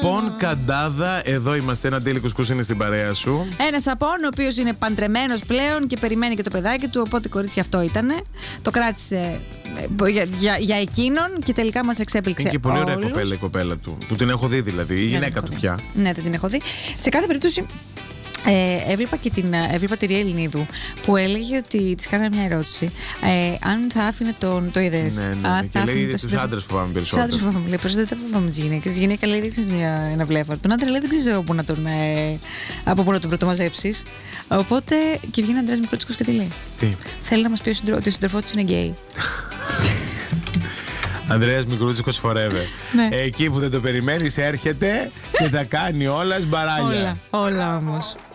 Σαπών Καντάδα, εδώ είμαστε. Ένα τέλειο κουσκούς είναι στην παρέα σου. Ένα Σαπών, ο οποίος είναι παντρεμένος πλέον και περιμένει και το παιδάκι του. Οπότε κορίτσια αυτό ήτανε. Το κράτησε για εκείνον και τελικά μας εξέπληξε. Είναι και πολύ ωραία όλους. κοπέλα η κοπέλα του. Που την έχω δει δηλαδή. Η γυναίκα του πια. Ναι, δεν την έχω δει. Σε κάθε περίπτωση. Έβλεπα τη Ριέ Ελληνίδου που έλεγε ότι της κάνανε μια ερώτηση. Αν θα άφηνε το είδες. Ναι. Και λέει τους άντρες φοβάμαι περισσότερο. Τους άντρες φοβάμαι. Λέει περισσότερο δεν φοβάμαι τις γυναίκες. Τη γυναίκα λέει δείχνεις ένα βλέφαρο. Τον άντρα λέει δεν ξέρω από πού να τον πρωτομαζέψεις. Οπότε και βγαίνει ο Ανδρέας Μικρότσικος και τι λέει. Τι. Θέλει να μας πει ότι ο σύντροφός του είναι γκέι. Ανδρέας Μικρούτσικος forever. Ναι. Εκεί που δεν το περιμένεις έρχεται και τα κάνει όλα σμπαράλια. Όλα όμως.